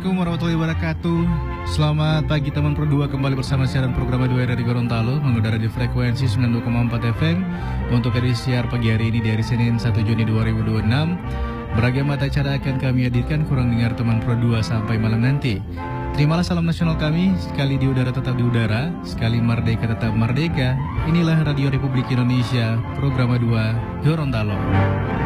Assalamualaikum warahmatullahi wabarakatuh. Selamat pagi teman Pro 2, kembali bersama siaran program 2 dari Gorontalo, mengudara di frekuensi 92,4 FM untuk edisi siar pagi hari ini di hari Senin 1 Juni 2026. Beragam mata acara akan kami hadirkan, kurang dengar teman Pro 2 sampai malam nanti. Terimalah salam nasional kami, sekali di udara tetap di udara, sekali merdeka tetap merdeka. Inilah Radio Republik Indonesia, program 2 Gorontalo.